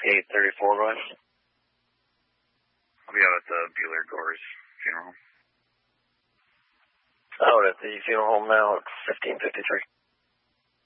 834 West. I'll be out at the Bueller Gores funeral. Out at the funeral home now at 1553.